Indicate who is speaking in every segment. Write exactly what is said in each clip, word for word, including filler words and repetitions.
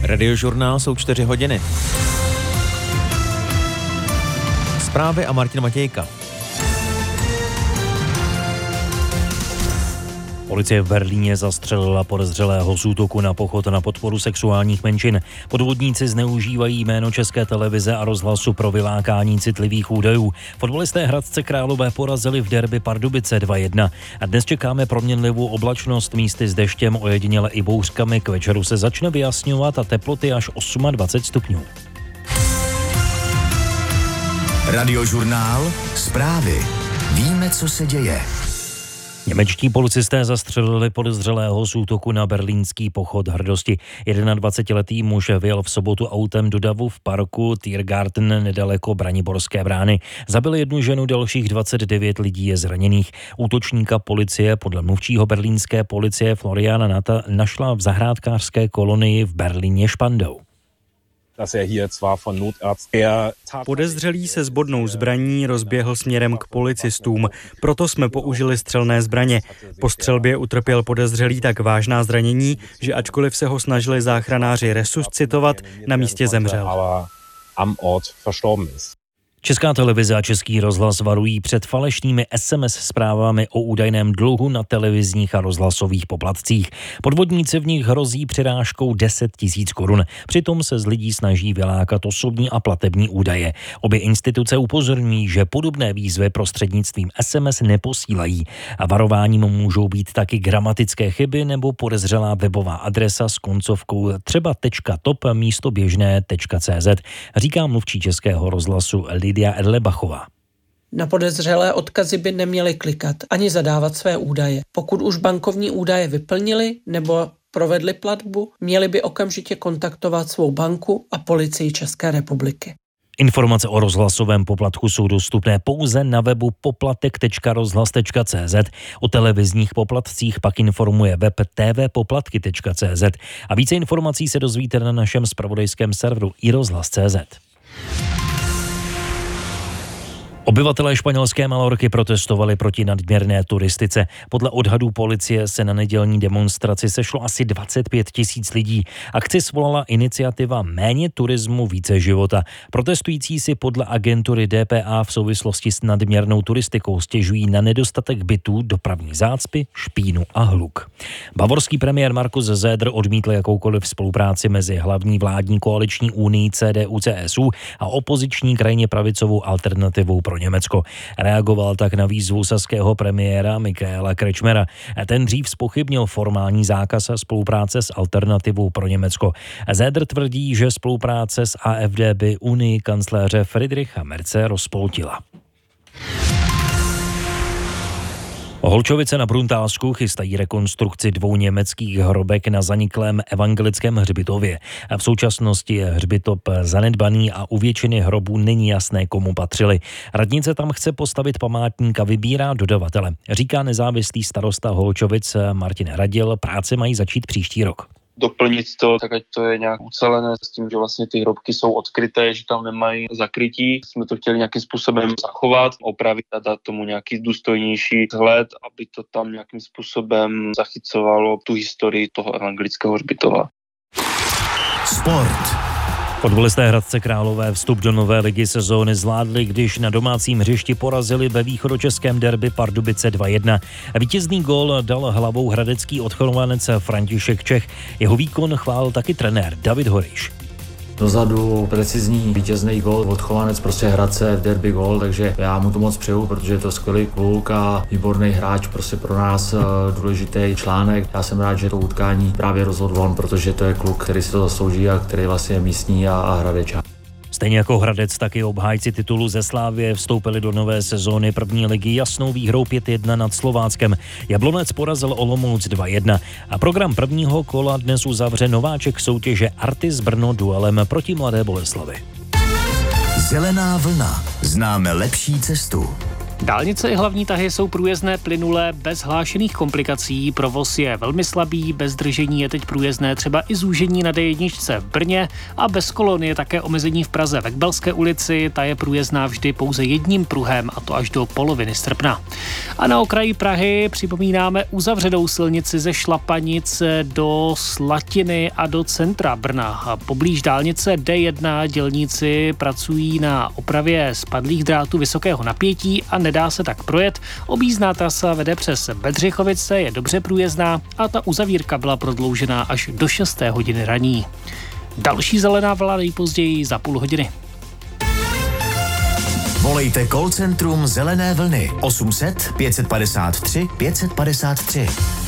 Speaker 1: Radiožurnál jsou čtyři hodiny. Zprávy a Martin Matějka.
Speaker 2: Policie v Berlíně zastřelila podezřelého z útoku na pochod na podporu sexuálních menšin. Podvodníci zneužívají jméno České televize a rozhlasu pro vylákání citlivých údajů. Fotbalisté Hradce Králové porazili v derby Pardubice dva jedna. A dnes čekáme proměnlivou oblačnost, místy s deštěm, ojediněle i bouřkami. K večeru se začne vyjasňovat a teploty až dvacet osm stupňů.
Speaker 3: Radiožurnál, zprávy. Víme, co se děje.
Speaker 2: Němečtí policisté zastřelili podezřelého z útoku na berlínský pochod hrdosti. dvacetijednoletý muž vyjel v sobotu autem do davu v parku Tiergarten nedaleko Braniborské brány. Zabil jednu ženu, dalších dvacet devět lidí je zraněných. Útočníka policie podle mluvčího berlínské policie Floriana Nata našla v zahrádkářské kolonii v Berlíně Spandau.
Speaker 4: Podezřelý se zbodnou zbraní rozběhl směrem k policistům, proto jsme použili střelné zbraně. Po střelbě utrpěl podezřelý tak vážná zranění, že ačkoliv se ho snažili záchranáři resuscitovat, na místě zemřel.
Speaker 2: Česká televize a Český rozhlas varují před falešnými es em es zprávami o údajném dluhu na televizních a rozhlasových poplatcích. Podvodníci v nich hrozí přirážkou deset tisíc korun. Přitom se z lidí snaží vylákat osobní a platební údaje. Obě instituce upozorňují, že podobné výzvy prostřednictvím es em es neposílají. A varováním můžou být taky gramatické chyby nebo podezřelá webová adresa s koncovkou třeba .top místo běžné .cz, říká mluvčí Českého rozhlasu Lidia Erlebachová.
Speaker 5: Na podezřelé odkazy by neměli klikat ani zadávat své údaje. Pokud už bankovní údaje vyplnili nebo provedli platbu, měli by okamžitě kontaktovat svou banku a policii České republiky.
Speaker 2: Informace o rozhlasovém poplatku jsou dostupné pouze na webu poplatek tečka rozhlas tečka cz. O televizních poplatcích pak informuje web t v poplatky tečka cz. A více informací se dozvíte na našem zpravodajském serveru i rozhlas tečka cz. Obyvatelé španělské Malorky protestovali proti nadměrné turistice. Podle odhadů policie se na nedělní demonstraci sešlo asi dvacet pět tisíc lidí. Akci svolala iniciativa Méně turismu, více života. Protestující si podle agentury D P A v souvislosti s nadměrnou turistikou stěžují na nedostatek bytů, dopravní zácpy, špínu a hluk. Bavorský premiér Markus Söder odmítl jakoukoliv spolupráci mezi hlavní vládní koaliční unii C D U C S U a opoziční krajně pravicovou alternativou pro Německo. Reagoval tak na výzvu saského premiéra Michaela Kretschmera. Ten dřív zpochybnil formální zákaz spolupráce s alternativou pro Německo. Söder tvrdí, že spolupráce s A F D by unii kancléře Friedricha Merze rozpoltila. Holčovice na Bruntálsku chystají rekonstrukci dvou německých hrobek na zaniklém evangelickém hřbitově. V současnosti je hřbitov zanedbaný a u většiny hrobů není jasné, komu patřili. Radnice tam chce postavit památník a vybírá dodavatele. Říká nezávislý starosta Holčovic Martin Hradil, práce mají začít příští rok.
Speaker 6: Doplnit to, tak ať to je nějak ucelené s tím, že vlastně ty hrobky jsou odkryté, že tam nemají zakrytí. Jsme to chtěli nějakým způsobem zachovat, opravit a dát tomu nějaký důstojnější vzhled, aby to tam nějakým způsobem zachycovalo tu historii toho evangelického hřbitova.
Speaker 3: Sport.
Speaker 2: Fotbalisté Hradce Králové vstup do nové ligy sezóny zvládli, když na domácím hřišti porazili ve východočeském derby Pardubice dva jedna. Vítězný gól dal hlavou hradecký odchovanec František Čech. Jeho výkon chválil taky trenér David Horiš.
Speaker 7: Dozadu precizní vítězný gól, odchovanec prostě Hradce v derby gól, takže já mu to moc přeju, protože je to skvělý kluk a výborný hráč, prostě pro nás důležitý článek. Já jsem rád, že to utkání právě rozhodl on, protože to je kluk, který si to zaslouží a který vlastně je místní a, a hradečák.
Speaker 2: Stejně jako Hradec, tak i obhájci titulu ze Slávie vstoupili do nové sezóny první ligy jasnou výhrou pět jedna nad Slováckem. Jablonec porazil Olomouc dva jedna a program prvního kola dnes uzavře nováček soutěže Artis Brno duelem proti Mladé Boleslavi.
Speaker 3: Zelená vlna. Známe lepší cestu.
Speaker 8: Dálnice i hlavní tahy jsou průjezdné plynulé bez hlášených komplikací. Provoz je velmi slabý, bez zdržení je teď průjezdné třeba i zúžení na D jedna v Brně a bez kolon je také omezení v Praze ve Kbelské ulici. Ta je průjezdná vždy pouze jedním pruhem, a to až do poloviny srpna. A na okraji Prahy připomínáme uzavřenou silnici ze Šlapanic do Slatiny a do centra Brna. A poblíž dálnice D jedna dělníci pracují na opravě spadlých drátů vysokého napětí a nedá se tak projet. Objízdná trasa vede přes Bedřichovice, je dobře průjezdná a ta uzavírka byla prodloužená až do šesté hodiny raní. Další zelená vlna nejpozději za půl hodiny.
Speaker 3: Volejte call centrum Zelené vlny osm set pět padesát tři pět padesát tři.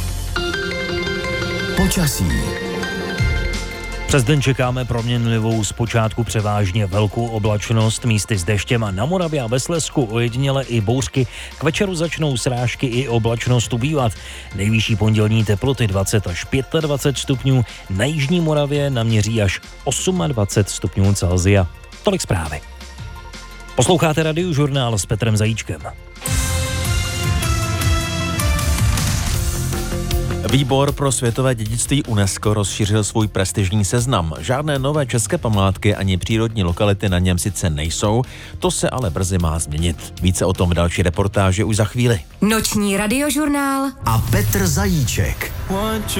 Speaker 3: Počasí.
Speaker 2: Přes den čekáme proměnlivou zpočátku převážně velkou oblačnost, místy s deštěm a na Moravě a ve Slezsku ojediněle i bouřky. K večeru začnou srážky i oblačnost ubývat. Nejvyšší pondělní teploty dvacet až dvacet pět stupňů, na jižní Moravě naměří až dvacet osm stupňů Celsia. Tolik zprávy. Posloucháte Radiožurnál s Petrem Zajíčkem.
Speaker 1: Výbor pro světové dědictví UNESCO rozšířil svůj prestižní seznam. Žádné nové české památky ani přírodní lokality na něm sice nejsou, to se ale brzy má změnit. Více o tom v další reportáži už za chvíli.
Speaker 9: Noční Radiožurnál
Speaker 3: a Petr Zajíček.